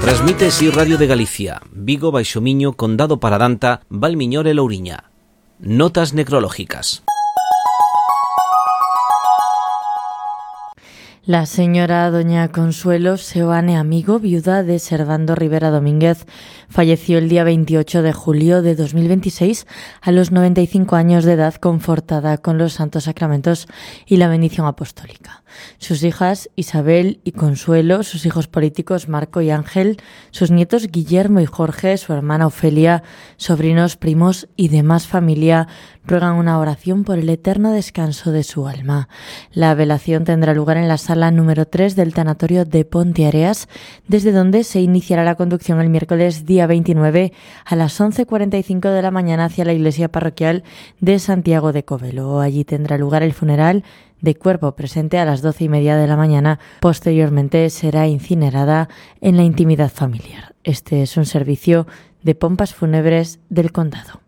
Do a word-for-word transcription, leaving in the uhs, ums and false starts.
Transmite Si Radio de Galicia, Vigo, Baixo Miño, Condado Paradanta, Valmiñor e Louriña. Notas necrológicas. La señora doña Consuelo Seoane Amigo, viuda de Servando Rivera Domínguez, falleció el día veintiocho de julio de dos mil veintiséis a los noventa y cinco años de edad, confortada con los santos sacramentos y la bendición apostólica. Sus hijas Isabel y Consuelo, sus hijos políticos Marco y Ángel, sus nietos Guillermo y Jorge, su hermana Ofelia, sobrinos, primos y demás familia ruegan una oración por el eterno descanso de su alma. La velación tendrá lugar en la sala número tres del tanatorio de Ponteareas, desde donde se iniciará la conducción el miércoles día veintinueve a las once cuarenta y cinco de la mañana hacia la iglesia parroquial de Santiago de Covelo. Allí tendrá lugar el funeral de cuerpo presente a las doce y media de la mañana. Posteriormente será incinerada en la intimidad familiar. Este es un servicio de pompas fúnebres del condado.